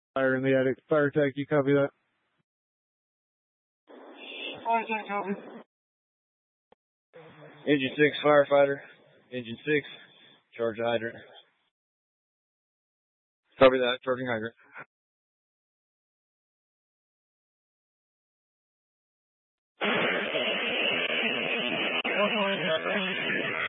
Fire in the attic. Fire tech, you copy that? Fire tech, copy. Engine 6, firefighter. Engine 6, charge the hydrant. Copy that, charging hydrant.